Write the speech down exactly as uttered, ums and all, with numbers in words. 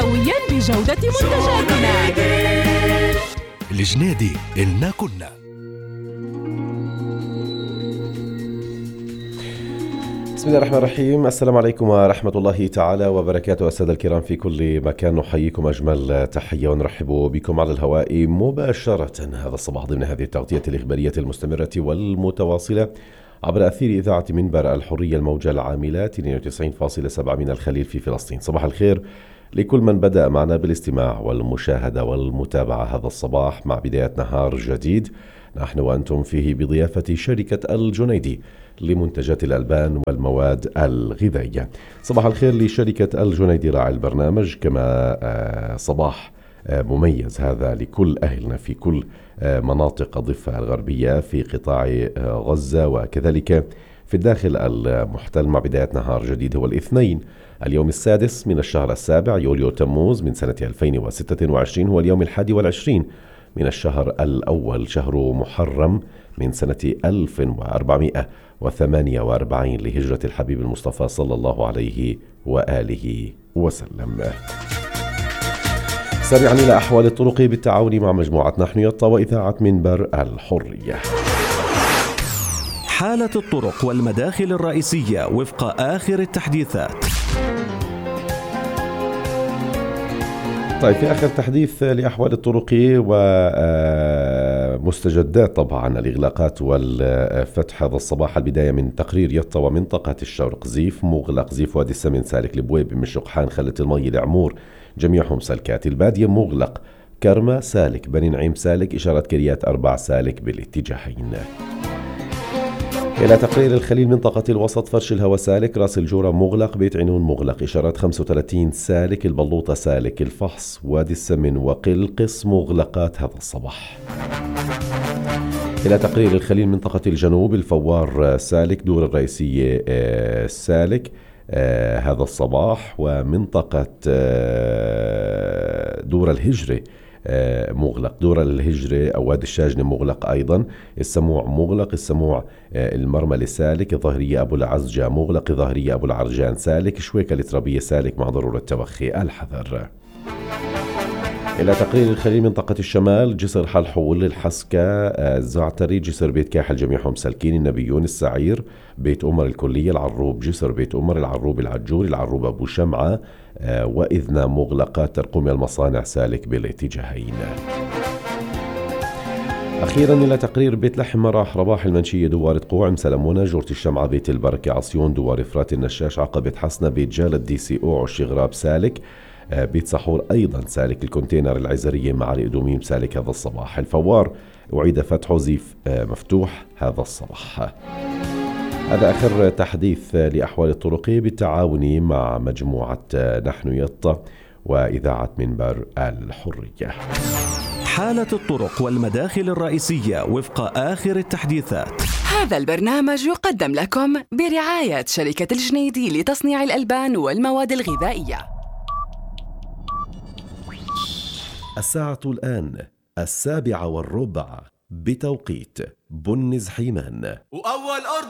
سويا بجودة منتجاتنا. الجنيدي إلنا كنا. بسم الله الرحمن الرحيم. السلام عليكم ورحمة الله تعالى وبركاته. السادة الكرام في كل مكان نحييكم أجمل تحية ونرحب بكم على الهواء مباشرة هذا الصباح ضمن هذه التغطية الإخبارية المستمرة والمتواصلة عبر أثير إذاعة منبر الحرية الموجة العاملة اثنين وتسعين فاصلة سبعة من الخليل في فلسطين. صباح الخير لكل من بدأ معنا بالاستماع والمشاهدة والمتابعة هذا الصباح مع بداية نهار جديد نحن وأنتم فيه بضيافة شركة الجنيدي لمنتجات الألبان والمواد الغذائية. صباح الخير لشركة الجنيدي راعي البرنامج، كما صباح مميز هذا لكل أهلنا في كل مناطق الضفة الغربية في قطاع غزة وكذلك في الداخل المحتل مع بداية نهار جديد. هو الاثنين اليوم السادس من الشهر السابع يوليو تموز من سنة ألفين وستة وعشرين، هو اليوم الحادي والعشرين من الشهر الأول شهر محرم من سنة ألف وأربعمائة وثمانية وأربعين لهجرة الحبيب المصطفى صلى الله عليه وآله وسلم. سريعا إلى أحوال الطرق بالتعاون مع مجموعة نحن يطا وإذاعة منبر الحرية. حالة الطرق والمداخل الرئيسية وفق آخر التحديثات. طيب، في آخر تحديث لأحوال الطرق ومستجدات طبعا الإغلاقات والفتح هذا الصباح. البداية من تقرير يطا ومنطقة الشرق. زيف مغلق، زيف وادي السمن سالك، البويب، مشق حان، خلة المي، العمور جميعهم سلكات. البادية مغلق، كرمة سالك، بني نعيم سالك، إشارة كريات أربع سالك بالاتجاهين. إلى تقرير الخليل منطقة الوسط فرش الهوى سالك، راس الجورة مغلق، بيت عنون مغلق، إشارات خمسة وثلاثين سالك، البلوطة سالك، الفحص، وادي السمن وقلقس مغلقات هذا الصباح. إلى تقرير الخليل منطقة الجنوب الفوار سالك، دور الرئيسية سالك آه هذا الصباح، ومنطقة آه دور الهجرة آه مغلق، دور الهجرة أو وادي الشاجنة مغلق أيضا، السموع مغلق، السموع آه المرملة سالك، ظهرية أبو العزجة مغلق، ظهرية أبو العرجان سالك، شويكة الترابية سالك مع ضرورة توخي الحذر. إلى تقرير الخليل منطقة الشمال جسر حلحول، الحسكة، الزعتري، جسر بيت كاحل جميعهم سالكين، النبيون، السعير، بيت أمر الكلية، العروب، جسر بيت أمر، العروب العجول، العروب أبو شمعة وإذنا مغلقات، ترقمي المصانع سالك بالاتجاهين. أخيرا إلى تقرير بيت لحم راح رباح، المنشية، دوار قوع، مسلمونة، جورة الشمعة، بيت البركة، عصيون، دوار فرات، النشاش، عقبة حسنة، بيت جالد، دي سي او، عش غراب سالك، بيت سحور أيضا سالك، الكونتينر، العزرية مع الإدوميم سالك هذا الصباح. الفوار أعيد فتحه، زيف مفتوح هذا الصباح. هذا آخر تحديث لأحوال الطرق بالتعاون مع مجموعة نحن يطا وإذاعة منبر الحرية. حالة الطرق والمداخل الرئيسية وفق آخر التحديثات. هذا البرنامج يقدم لكم برعاية شركة الجنيدي لتصنيع الألبان والمواد الغذائية. الساعة الآن السابعة والربع بتوقيت بنز حيمان. وأول أرض